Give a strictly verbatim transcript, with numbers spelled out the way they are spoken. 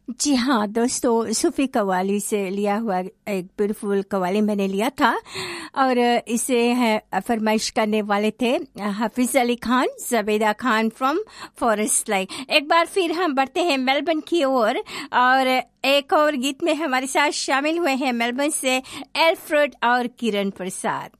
जी हाँ दोस्तों, सूफी कव्वाली से लिया हुआ एक ब्यूटीफुल कव्वाली मैंने लिया था और इसे है फरमाइश करने वाले थे हाफिज Ali Khan, जबेदा Khan from forest like. एक बार फिर हम बढ़ते हैं मेलबर्न की ओर और, और एक और गीत में हमारे साथ शामिल हुए हैं मेलबर्न से एल्फ्रेड और किरण प्रसाद।